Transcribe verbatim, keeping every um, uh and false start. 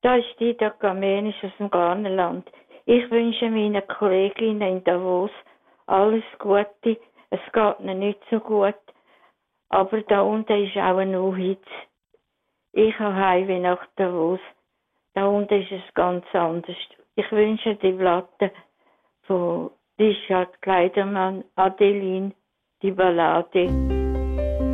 Da ist Dida Kamenisch aus dem Ghanaland. Ich wünsche meinen Kolleginnen in Davos alles Gute. Es geht ihnen nicht so gut, aber da unten ist auch ein U-Hitze. Ich habe Heimweh nach Davos. Da unten ist es ganz anders. Ich wünsche die Platte von Richard Kleidermann, Adeline, die Ballade.